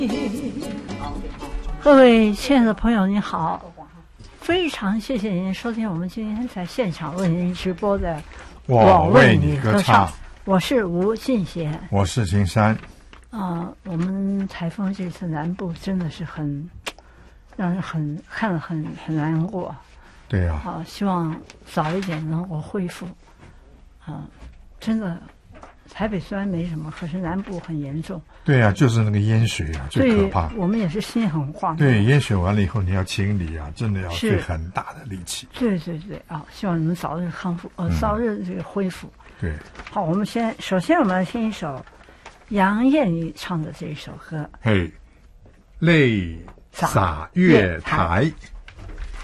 各位亲爱的朋友，您好！非常谢谢您收听我们今天在现场为您直播的《 我为你歌唱》， 我是吴信贤， 我是金山。 我们台风这次南部真的是让人看了很难过。 对呀。 希望早一点能够恢复。真的。台北虽然没什么，可是南部很严重。 对呀，就是那个淹水啊，最可怕。 我们也是心很慌。 对，淹水完了以后，你要清理啊，真的要费很大的力气。 对希望你们早日康复，早日这个恢复。 对。 好，我们首先我们来听一首杨燕妮唱的这一首歌。 泪洒月台。